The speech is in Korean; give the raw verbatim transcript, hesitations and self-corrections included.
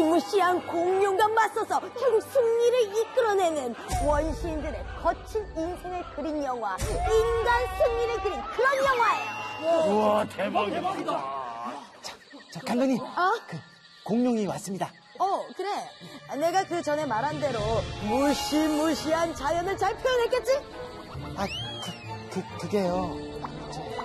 무시무시한 공룡과 맞서서 결국 승리를 이끌어내는 원시인들의 거친 인생을 그린 영화, 인간 승리를 그린 그런 영화예요. 우와, 대박, 대박이다. 자, 자 감독님. 어? 그 공룡이 왔습니다. 어, 그래. 내가 그 전에 말한 대로 무시무시한 자연을 잘 표현했겠지? 아, 그, 그, 그게요.